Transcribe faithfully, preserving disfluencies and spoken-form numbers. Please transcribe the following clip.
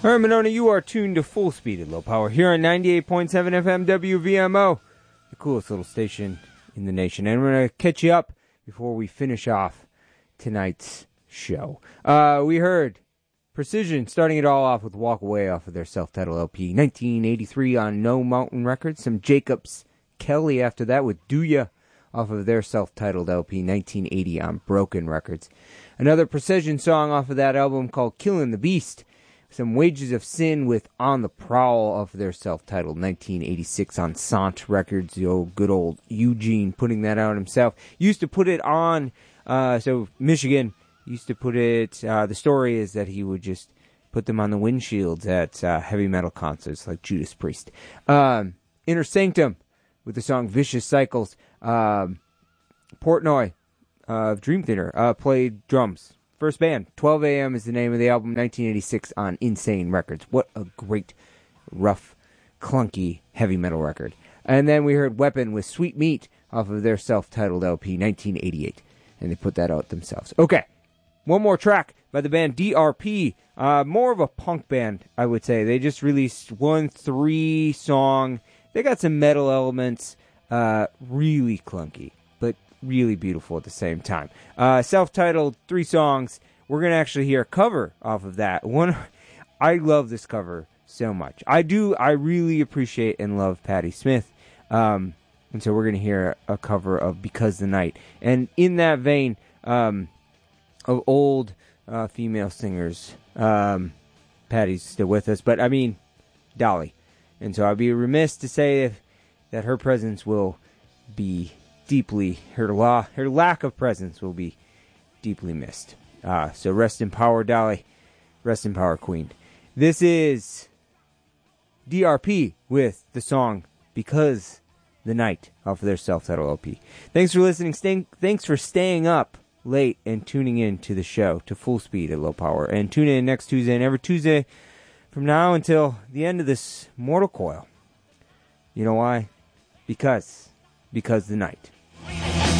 All right, Monona, you are tuned to Full Speed at Low Power here on ninety-eight point seven F M W V M O, the coolest little station in the nation. And we're going to catch you up before we finish off tonight's show. Uh, we heard Precision starting it all off with Walk Away off of their self-titled L P, nineteen eighty-three on No Mountain Records. Some Jacobs Kelly after that with Do Ya off of their self-titled L P, nineteen eighty on Broken Records. Another Precision song off of that album called Killing the Beast. Some Wages of Sin with On the Prowl off of their self-titled nineteen eighty-six on Sant Records. The old good old Eugene putting that out himself. Used to put it on, uh, so Michigan used to put it, uh, the story is that he would just put them on the windshields at uh, heavy metal concerts like Judas Priest. Um, Inner Sanctum with the song Vicious Cycles. Um, Portnoy of Dream Theater uh, played drums. First band, twelve A M is the name of the album, nineteen eighty-six on Insane Records. What a great, rough, clunky, heavy metal record. And then we heard Weapon with Sweet Meat off of their self-titled L P, nineteen eighty-eight. And they put that out themselves. Okay, one more track by the band D R P. Uh, more of a punk band, I would say. They just released one three-song. They got some metal elements. Uh, really clunky, but really beautiful at the same time. Uh, self-titled, three songs. We're going to actually hear a cover off of that. One, I love this cover so much. I do, I really appreciate and love Patti Smith. Um, and so we're going to hear a cover of Because the Night. And in that vein um, of old uh, female singers, um, Patty's still with us, but I mean, Dolly. And so I'd be remiss to say if, that her presence will be deeply, her, la- her lack of presence will be deeply missed. Uh, so rest in power, Dolly. Rest in power, Queen. This is D R P with the song Because the Night off of their self-titled L P. Thanks for listening. Stay- thanks for staying up late and tuning in to the show, to Full Speed at Low Power. And tune in next Tuesday and every Tuesday from now until the end of this mortal coil. You know why? Because. Because the night.